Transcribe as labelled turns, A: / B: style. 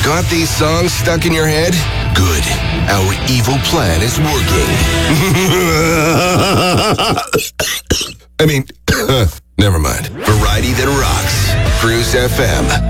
A: Got these songs stuck in your head? Good. Our evil plan is working. I mean, never mind. Variety that rocks. Cruise FM.